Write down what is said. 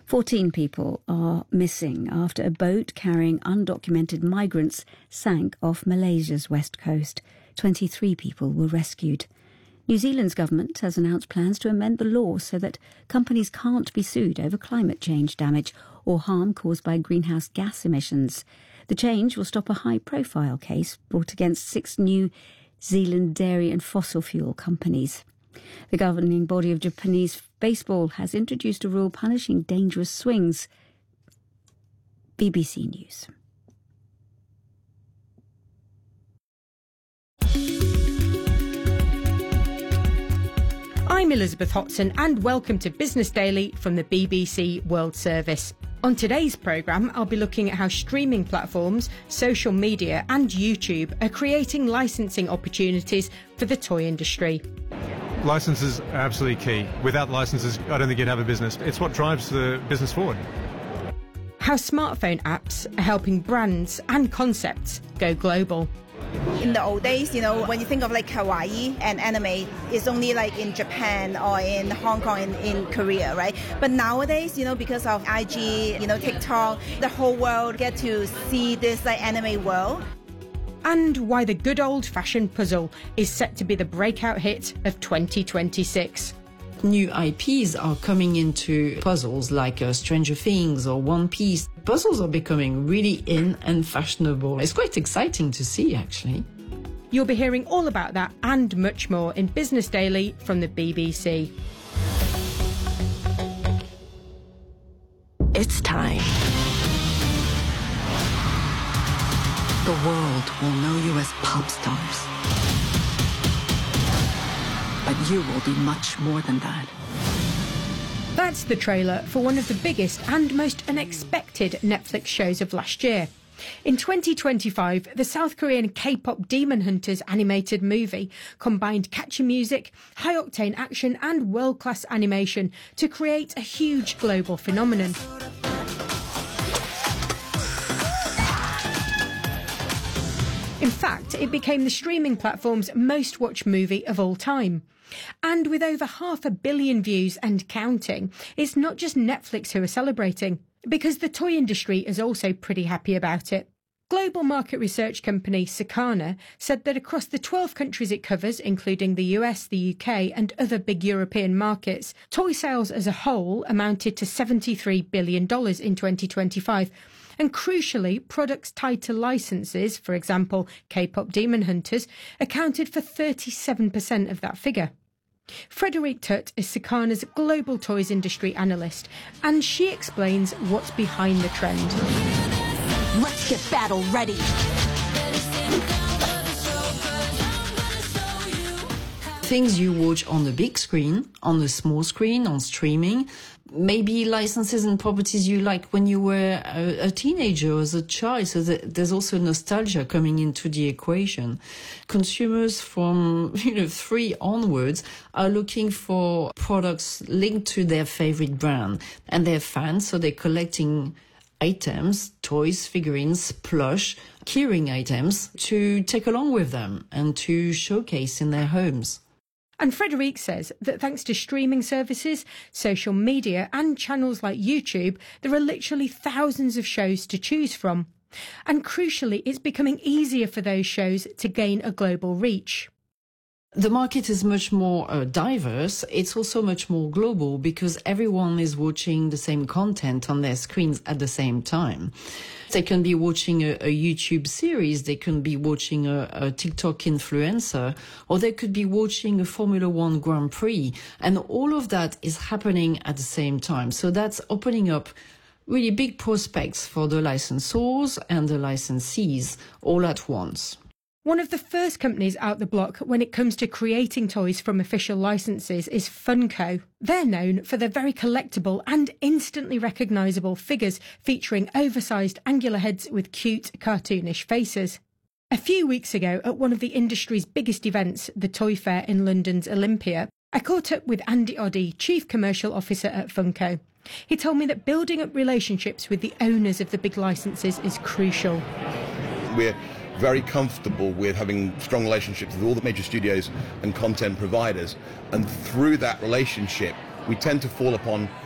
14 people are missing after a boat carrying undocumented migrants sank off Malaysia's west coast. 23 people were rescued. New Zealand's government has announced plans to amend the law so that companies can't be sued over climate change damage or harm caused by greenhouse gas emissions. The change will stop a high-profile case brought against 6 New Zealand dairy and fossil fuel companies. The governing body of Japanese baseball has introduced a rule punishing dangerous swings. BBC News. I'm Elizabeth Hotson and welcome to Business Daily from the BBC World Service. On today's programme, I'll be looking at how streaming platforms, social media and YouTube are creating licensing opportunities for the toy industry. Licenses are absolutely key. Without licenses, I don't think you'd have a business. It's what drives the business forward. How smartphone apps are helping brands and concepts go global. In the old days, when you think of like kawaii and anime, it's only like in Japan or in Hong Kong and in Korea, right? But nowadays, because of IG, TikTok, the whole world get to see this like anime world. And why the good old-fashioned puzzle is set to be the breakout hit of 2026. New IPs are coming into puzzles like Stranger Things or One Piece. Puzzles are becoming really in and fashionable. It's quite exciting to see, actually. You'll be hearing all about that and much more in Business Daily from the BBC. It's time. The world will know you as pop stars. But you will be much more than that. That's the trailer for one of the biggest and most unexpected Netflix shows of last year. In 2025, the South Korean K-pop Demon Hunters animated movie combined catchy music, high-octane action and world-class animation to create a huge global phenomenon. In fact, it became the streaming platform's most watched movie of all time. And with over 500 million views and counting, it's not just Netflix who are celebrating, because the toy industry is also pretty happy about it. Global market research company Circana said that across the 12 countries it covers, including the US, the UK and other big European markets, toy sales as a whole amounted to $73 billion in 2025. And crucially, products tied to licenses, for example, K-pop Demon Hunters, accounted for 37% of that figure. Frederique Tutt is Circana's global toys industry analyst, and she explains what's behind the trend. Let's get battle ready. Things you watch on the big screen, on the small screen, on streaming, maybe licenses and properties you like when you were a teenager or as a child. So there's also nostalgia coming into the equation. Consumers from 3 onwards are looking for products linked to their favorite brand, and they're fans, so they're collecting items, toys, figurines, plush, keyring items to take along with them and to showcase in their homes. And Frederique says that thanks to streaming services, social media and channels like YouTube, there are literally thousands of shows to choose from. And crucially, it's becoming easier for those shows to gain a global reach. The market is much more diverse. It's also much more global because everyone is watching the same content on their screens at the same time. They can be watching a YouTube series, they can be watching a TikTok influencer, or they could be watching a Formula One Grand Prix. And all of that is happening at the same time. So that's opening up really big prospects for the licensors and the licensees all at once. One of the first companies out the block when it comes to creating toys from official licenses is Funko. They're known for their very collectible and instantly recognisable figures featuring oversized angular heads with cute, cartoonish faces. A few weeks ago, at one of the industry's biggest events, the Toy Fair in London's Olympia, I caught up with Andy Oddie, Chief Commercial Officer at Funko. He told me that building up relationships with the owners of the big licenses is crucial. We're very comfortable with having strong relationships with all the major studios and content providers, and through that relationship we tend to fall upon